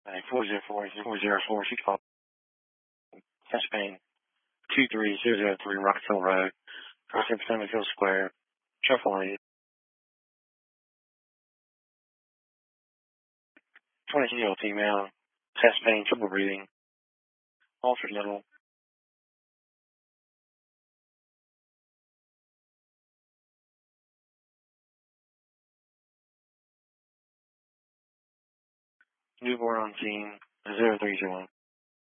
404-404-65, chest pain, 23003 Rock Hill Road, Potomac Hill Square, Truffle 22-year-old female, chest pain, trouble breathing, altered level. Newborn on scene, 0301.